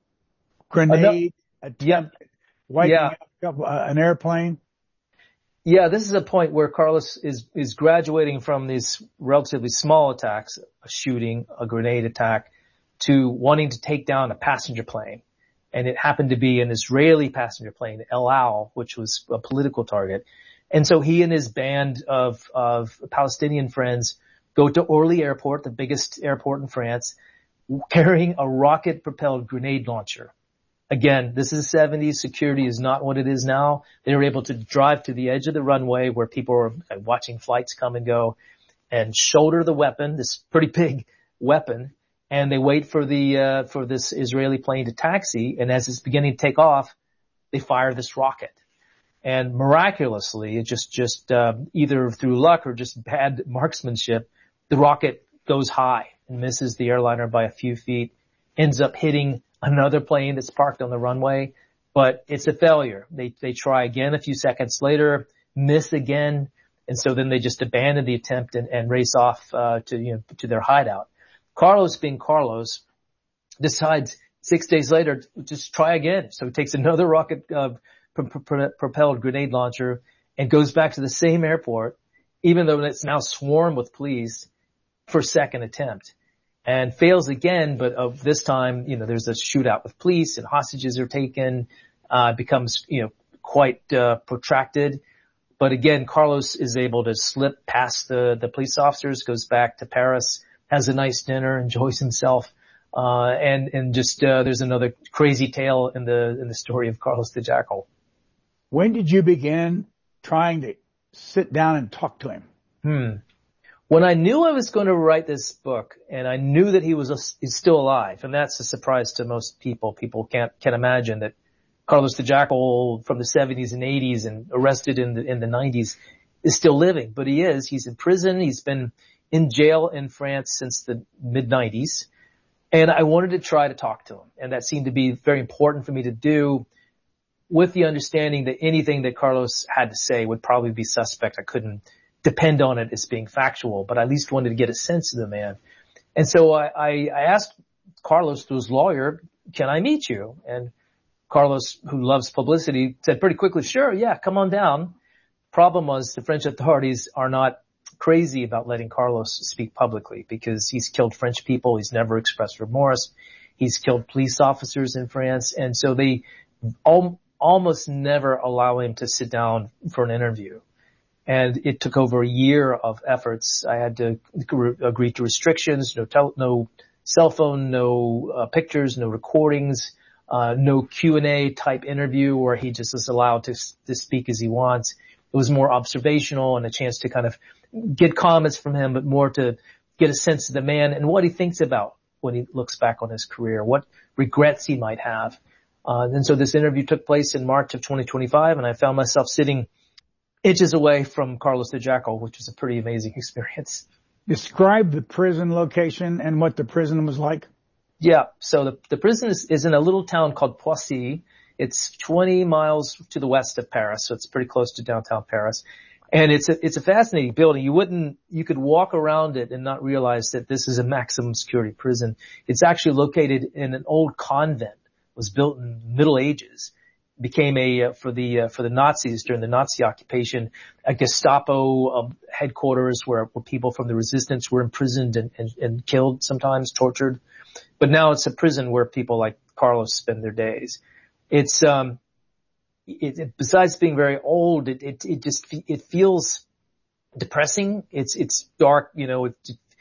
grenade attempt yeah. wiping yeah. out an airplane. Yeah, this is a point where Carlos is, is graduating from these relatively small attacks, a shooting, a grenade attack, to wanting to take down a passenger plane. And it happened to be an Israeli passenger plane, El Al, which was a political target. And so he and his band of, of Palestinian friends go to Orly Airport, the biggest airport in France, carrying a rocket-propelled grenade launcher. Again, this is the seventies. Security is not what it is now. They were able to drive to the edge of the runway where people were watching flights come and go and shoulder the weapon, this pretty big weapon, and they wait for the, uh, for this Israeli plane to taxi. And as it's beginning to take off, they fire this rocket. And miraculously, it just, just, uh, either through luck or just bad marksmanship, the rocket goes high and misses the airliner by a few feet, ends up hitting another plane that's parked on the runway, but it's a failure. They, they try again a few seconds later, miss again, and so then they just abandon the attempt and, and race off, uh, to, you know, to their hideout. Carlos, being Carlos, decides six days later, just try again. So he takes another rocket, uh, pro- pro- propelled grenade launcher and goes back to the same airport, even though it's now swarmed with police, for a second attempt. And fails again, but of this time, you know, there's a shootout with police and hostages are taken, uh, becomes, you know, quite, uh, protracted. But again, Carlos is able to slip past the, the police officers, goes back to Paris, has a nice dinner, enjoys himself, Uh, and, and just, uh, there's another crazy tale in the, in the story of Carlos the Jackal. When did you begin trying to sit down and talk to him? Hmm. When I knew I was going to write this book, and I knew that he was a, he's still alive, and that's a surprise to most people. People can't, can't imagine that Carlos the Jackal from the seventies and eighties and arrested in the, in the nineties is still living, but he is. He's in prison. He's been in jail in France since the mid nineties. And I wanted to try to talk to him. And that seemed to be very important for me to do, with the understanding that anything that Carlos had to say would probably be suspect. I couldn't depend on it as being factual, but I at least wanted to get a sense of the man. And so I, I, I asked Carlos, through his lawyer, can I meet you? And Carlos, who loves publicity, said pretty quickly, sure, yeah, come on down. Problem was the French authorities are not crazy about letting Carlos speak publicly because he's killed French people. He's never expressed remorse. He's killed police officers in France. And so they al- almost never allow him to sit down for an interview. And it took over a year of efforts. I had to agree to restrictions, no tel- no cell phone, no uh, pictures, no recordings, uh, no Q and A type interview where he just is allowed to, to speak as he wants. It was more observational and a chance to kind of get comments from him, but more to get a sense of the man and what he thinks about when he looks back on his career, what regrets he might have. Uh, and so this interview took place in March of twenty twenty-five, and I found myself sitting inches away from Carlos the Jackal, which was a pretty amazing experience. Describe the prison location and what the prison was like. Yeah, so the, the prison is, is in a little town called Poissy. It's twenty miles to the west of Paris, so it's pretty close to downtown Paris. And it's a, it's a fascinating building. You wouldn't, you could walk around it and not realize that this is a maximum security prison. It's actually located in an old convent. It was built in the Middle Ages. Became a, uh, for the, uh, for the Nazis during the Nazi occupation, a Gestapo um, headquarters where, where people from the resistance were imprisoned and, and, and killed, sometimes tortured. But now it's a prison where people like Carlos spend their days. It's, um, It, it, besides being very old, it, it, it just, it feels depressing. It's, it's dark, you know, it,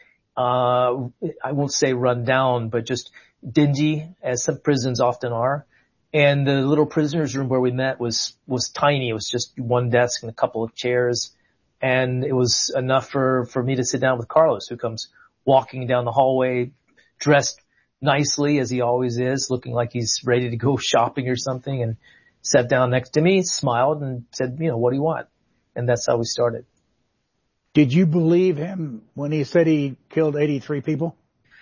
uh, I won't say run down, but just dingy, as some prisons often are. And the little prisoners room where we met was, was tiny. It was just one desk and a couple of chairs. And it was enough for, for me to sit down with Carlos, who comes walking down the hallway, dressed nicely as he always is, looking like he's ready to go shopping or something, and sat down next to me, smiled, and said, you know, what do you want? And that's how we started. Did you believe him when he said he killed eighty-three people?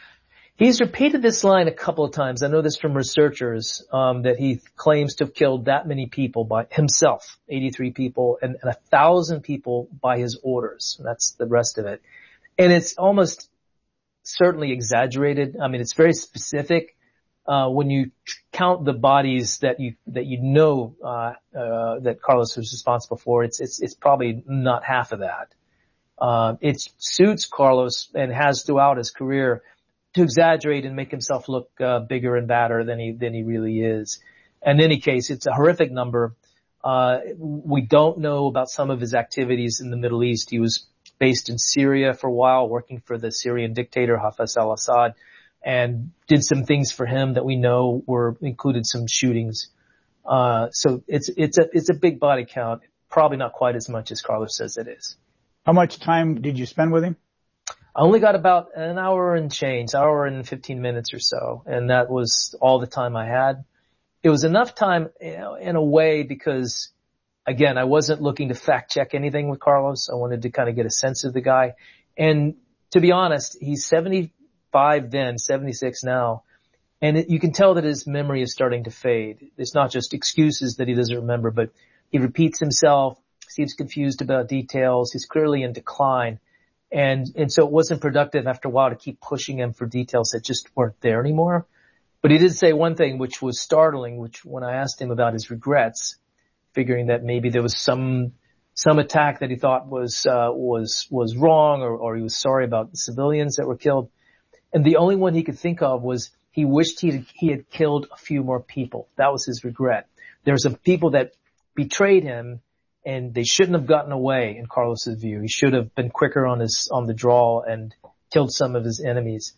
He's repeated this line a couple of times. I know this from researchers, um, that he claims to have killed that many people by himself, eighty-three people, and, and a thousand people by his orders. That's the rest of it. And it's almost certainly exaggerated. I mean, it's very specific. Uh, when you count the bodies that you, that you know, uh, uh, that Carlos was responsible for, it's, it's, it's probably not half of that. Uh, it suits Carlos and has throughout his career to exaggerate and make himself look, uh, bigger and badder than he, than he really is. In any case, it's a horrific number. Uh, we don't know about some of his activities in the Middle East. He was based in Syria for a while, working for the Syrian dictator Hafez al-Assad, and did some things for him that we know were included some shootings. Uh, so it's, it's a, it's a big body count. Probably not quite as much as Carlos says it is. How much time did you spend with him? I only got about an hour and change, hour and fifteen minutes or so. And that was all the time I had. It was enough time, you know, in a way, because again, I wasn't looking to fact check anything with Carlos. I wanted to kind of get a sense of the guy. And to be honest, he's seventy-five then, seventy-six now. And it, you can tell that his memory is starting to fade. It's not just excuses that he doesn't remember, but he repeats himself, seems confused about details. He's clearly in decline. And, and so it wasn't productive after a while to keep pushing him for details that just weren't there anymore. But he did say one thing which was startling, which when I asked him about his regrets, figuring that maybe there was some, some attack that he thought was, uh, was, was wrong, or, or he was sorry about the civilians that were killed. And the only one he could think of was he wished he had, he had killed a few more people. That was his regret. There were some people that betrayed him, and they shouldn't have gotten away in Carlos's view. He should have been quicker on his, on the draw and killed some of his enemies.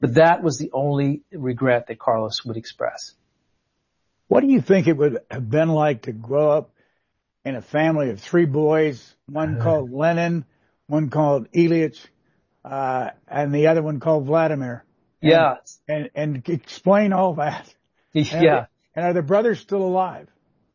But that was the only regret that Carlos would express. What do you think it would have been like to grow up in a family of three boys, one called Lenin, one called Ilyich, uh, and the other one called Vladimir? And, yeah. And, and explain all that. Yeah. And, and are the brothers still alive?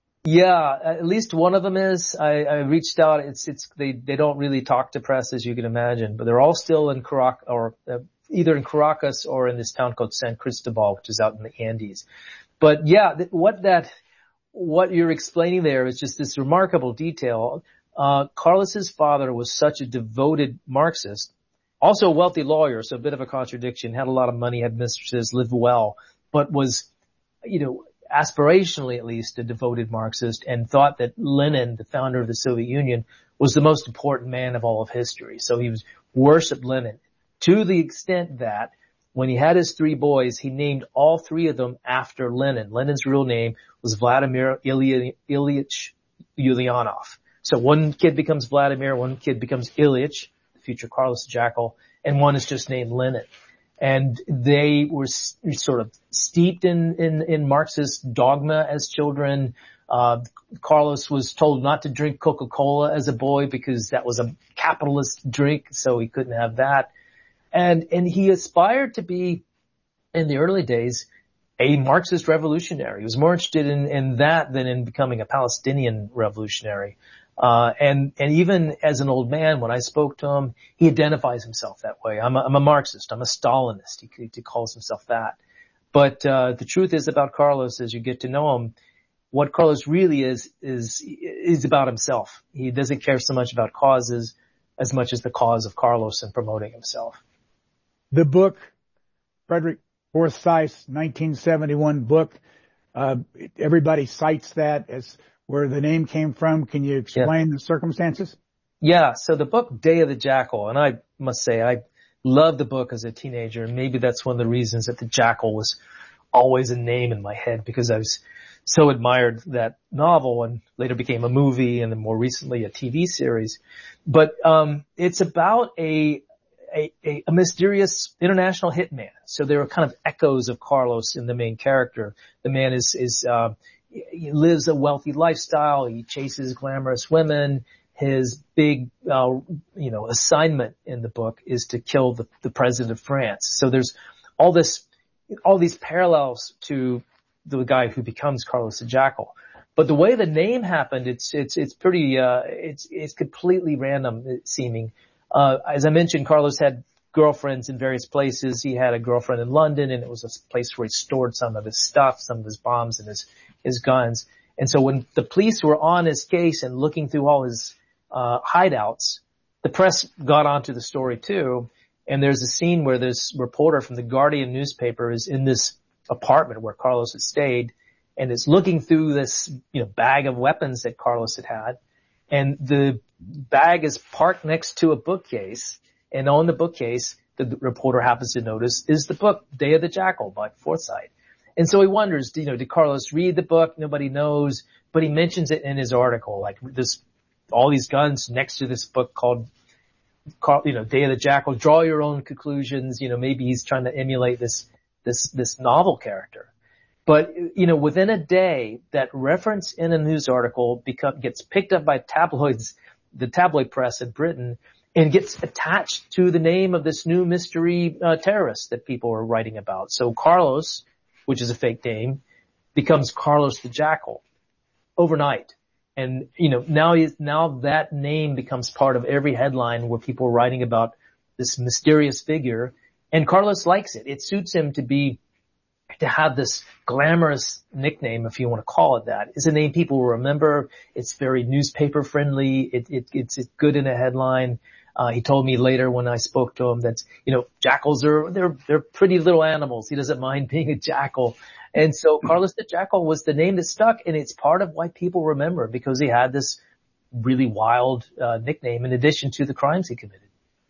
Yeah, at least one of them is. I, I reached out. It's, it's, they, they don't really talk to press, as you can imagine, but they're all still in Caracas, or uh, either in Caracas or in this town called San Cristobal, which is out in the Andes. But yeah, th- what that, what you're explaining there is just this remarkable detail. Uh, Carlos's father was such a devoted Marxist, also a wealthy lawyer, so a bit of a contradiction, had a lot of money, had mistresses, lived well, but was, you know, aspirationally at least a devoted Marxist, and thought that Lenin, the founder of the Soviet Union, was the most important man of all of history. So he was worshipped Lenin to the extent that when he had his three boys, he named all three of them after Lenin. Lenin's real name was Vladimir Ilyich Ulyanov. So one kid becomes Vladimir, one kid becomes Ilyich, the future Carlos the Jackal, and one is just named Lenin. And they were sort of steeped in, in, in Marxist dogma as children. Uh, Carlos was told not to drink Coca-Cola as a boy because that was a capitalist drink, so he couldn't have that. And, and he aspired to be, in the early days, a Marxist revolutionary. He was more interested in, in that than in becoming a Palestinian revolutionary. Uh, and, and even as an old man, when I spoke to him, he identifies himself that way. I'm a, I'm a Marxist. I'm a Stalinist. He, he calls himself that. But, uh, the truth is about Carlos, as you get to know him, what Carlos really is, is, is about himself. He doesn't care so much about causes as much as the cause of Carlos and promoting himself. The book, Frederick Forsyth's nineteen seventy-one book, uh, everybody cites that as where the name came from. Can you explain yeah. the circumstances? Yeah. So the book Day of the Jackal, and I must say I loved the book as a teenager, and maybe that's one of the reasons that the Jackal was always a name in my head, because I was so admired that novel, and later became a movie, and then more recently a T V series. But um it's about a A, a, a mysterious international hitman. So there are kind of echoes of Carlos in the main character. The man is, is, uh, he lives a wealthy lifestyle. He chases glamorous women. His big, uh, you know, assignment in the book is to kill the, the president of France. So there's all this, all these parallels to the guy who becomes Carlos the Jackal. But the way the name happened, it's, it's, it's pretty, uh, it's, it's completely random seeming. Uh, as I mentioned, Carlos had girlfriends in various places. He had a girlfriend in London, and it was a place where he stored some of his stuff, some of his bombs and his, his guns. And so when the police were on his case and looking through all his, uh, hideouts, the press got onto the story too. And there's a scene where this reporter from the Guardian newspaper is in this apartment where Carlos had stayed, and is looking through this, you know, bag of weapons that Carlos had had. And the bag is parked next to a bookcase, and on the bookcase, the reporter happens to notice, is the book Day of the Jackal by Forsyth. And so he wonders, you know, did Carlos read the book? Nobody knows, but he mentions it in his article, like this, all these guns next to this book called, you know, Day of the Jackal. Draw your own conclusions. You know, maybe he's trying to emulate this, this, this novel character. But, you know, within a day, that reference in a news article become, gets picked up by tabloids, the tabloid press in Britain, and gets attached to the name of this new mystery uh, terrorist that people are writing about. So Carlos, which is a fake name, becomes Carlos the Jackal overnight. And, you know, now he, now that name becomes part of every headline where people are writing about this mysterious figure. And Carlos likes it. It suits him to be to have this glamorous nickname, if you want to call it that. It's a name people will remember. It's very newspaper friendly. It, it, it's, it's good in a headline. Uh, he told me later when I spoke to him that, you know, jackals are, they're, they're pretty little animals. He doesn't mind being a jackal. And so Carlos the Jackal was the name that stuck, and it's part of why people remember, because he had this really wild, uh, nickname in addition to the crimes he committed.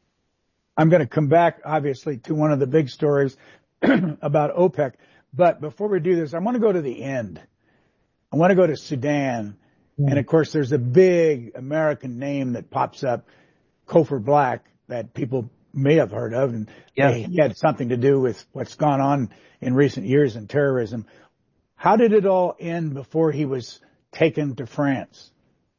I'm going to come back, obviously, to one of the big stories about OPEC. But before we do this, I want to go to the end. I want to go to Sudan. Mm. And of course, there's a big American name that pops up, Cofer Black, that people may have heard of, and yeah. he had something to do with what's gone on in recent years in terrorism. How did it all end before he was taken to France?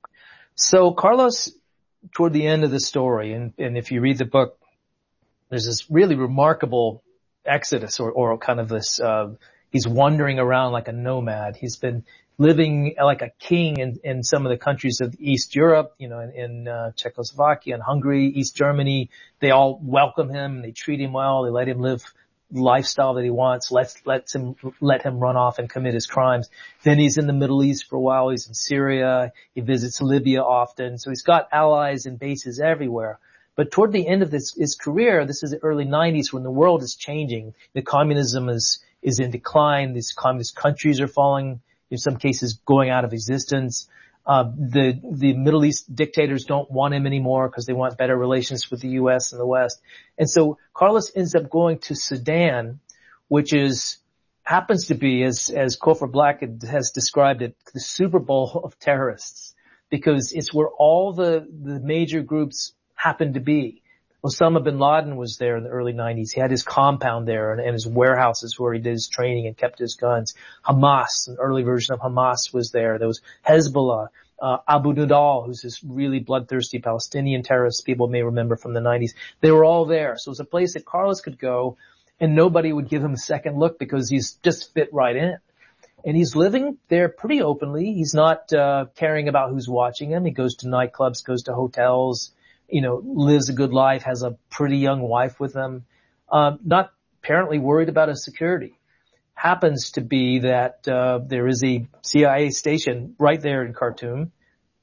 So Carlos, toward the end of the story, and, and if you read the book, there's this really remarkable exodus or, or kind of this, uh, he's wandering around like a nomad. He's been living like a king in, in some of the countries of East Europe, you know, in, in uh, Czechoslovakia and Hungary, East Germany. They all welcome him. They treat him well. They let him live the lifestyle that he wants. Let's, let's him, let him run off and commit his crimes. Then he's in the Middle East for a while. He's in Syria. He visits Libya often. So he's got allies and bases everywhere. But toward the end of this, his career, this is the early nineties when the world is changing. The communism is, is in decline. These communist countries are falling, in some cases going out of existence. Uh, the, the Middle East dictators don't want him anymore because they want better relations with the U S and the West. And so Carlos ends up going to Sudan, which is, happens to be, as, as Cofer Black has described it, the Super Bowl of terrorists, because it's where all the, the major groups happen to be. Osama bin Laden was there in the early nineties. He had his compound there and, and his warehouses where he did his training and kept his guns. Hamas, an early version of Hamas, was there. There was Hezbollah, uh, Abu Nidal, who's this really bloodthirsty Palestinian terrorist people may remember from the nineties. They were all there. So it was a place that Carlos could go and nobody would give him a second look because he's just fit right in. And he's living there pretty openly. He's not, uh, caring about who's watching him. He goes to nightclubs, goes to hotels, you know, lives a good life, has a pretty young wife with him, um, not apparently worried about his security. Happens to be that, uh, there is a C I A station right there in Khartoum,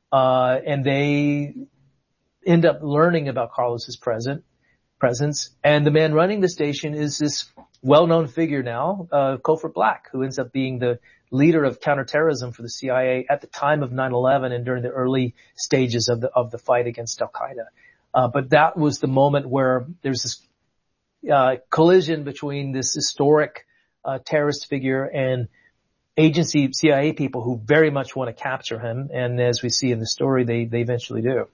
uh, and they end up learning about Carlos's present, presence, and the man running the station is this well-known figure now, uh, Cofer Black, who ends up being the leader of counterterrorism for the C I A at the time of nine eleven and during the early stages of the, of the fight against Al-Qaeda. Uh, but that was the moment where there's this, uh, collision between this historic, uh, terrorist figure and agency C I A people who very much want to capture him. And as we see in the story, they, they eventually do.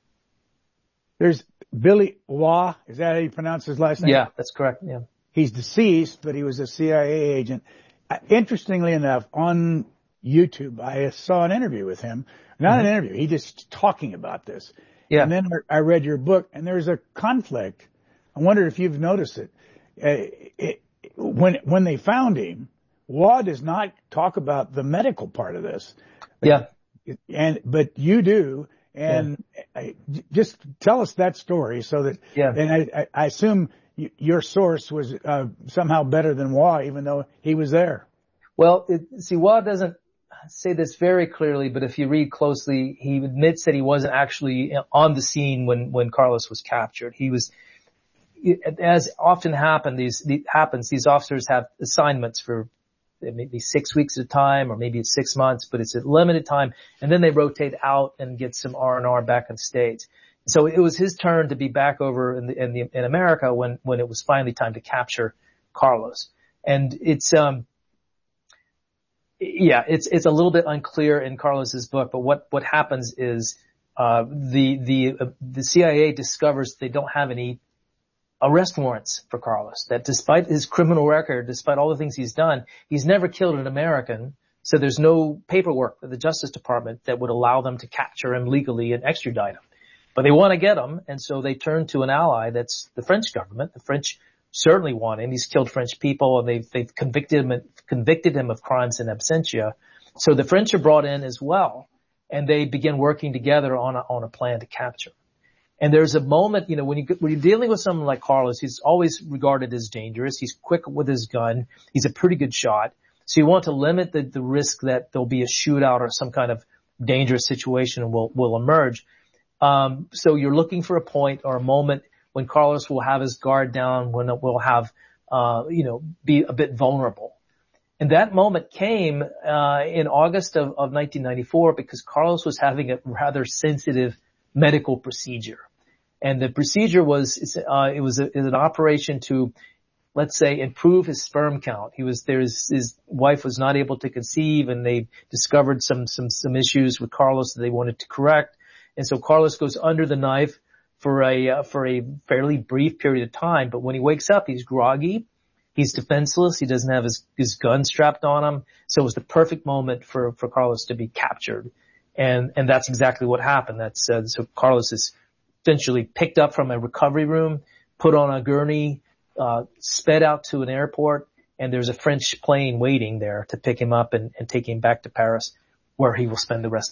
There's Billy Waugh. Is that how you pronounce his last name? Yeah, that's correct. Yeah. He's deceased, but he was a C I A agent. Uh, interestingly enough, on YouTube, I saw an interview with him. Not mm-hmm. an interview. He just talking about this. Yeah. And then I read your book, and there's a conflict. I wonder if you've noticed it. Uh, it when when they found him, Waugh does not talk about the medical part of this. Yeah. And but you do. And yeah. I, just tell us that story so that. Yeah. And I, I assume your source was uh, somehow better than Waugh, even though he was there. Well, it, see, Waugh doesn't say this very clearly, but if you read closely, he admits that he wasn't actually on the scene when, when Carlos was captured. He was, as often happen, these, these happens, these officers have assignments for maybe six weeks at a time, or maybe it's six months, but it's a limited time, and then they rotate out and get some R and R back in the States. So it was his turn to be back over in the, in the, in America when, when it was finally time to capture Carlos. And it's, um, yeah, it's, it's a little bit unclear in Carlos's book, but what, what happens is, uh, the, the, uh, the C I A discovers they don't have any arrest warrants for Carlos, that despite his criminal record, despite all the things he's done, he's never killed an American. So there's no paperwork for the Justice Department that would allow them to capture him legally and extradite him. But they want to get him, and so they turn to an ally that's the French government. The French certainly want him. He's killed French people, and they've, they've convicted him, convicted him of crimes in absentia. So the French are brought in as well, and they begin working together on a, on a plan to capture him. And there's a moment, you know, when you, when you're dealing with someone like Carlos, he's always regarded as dangerous. He's quick with his gun. He's a pretty good shot. So you want to limit the, the risk that there'll be a shootout or some kind of dangerous situation will, will emerge. Um, so you're looking for a point or a moment when Carlos will have his guard down, when it will have, uh, you know, be a bit vulnerable. And that moment came, uh, in August of, of nineteen ninety-four because Carlos was having a rather sensitive medical procedure. And the procedure was, uh, it was, a, it was an operation to, let's say, improve his sperm count. He was, there's, his wife was not able to conceive, and they discovered some, some, some issues with Carlos that they wanted to correct. And so Carlos goes under the knife for a, uh, for a fairly brief period of time. But when he wakes up, he's groggy. He's defenseless. He doesn't have his, his gun strapped on him. So it was the perfect moment for, for Carlos to be captured. And, and that's exactly what happened. That's, uh, so Carlos is eventually picked up from a recovery room, put on a gurney, uh, sped out to an airport, and there's a French plane waiting there to pick him up and, and take him back to Paris, where he will spend the rest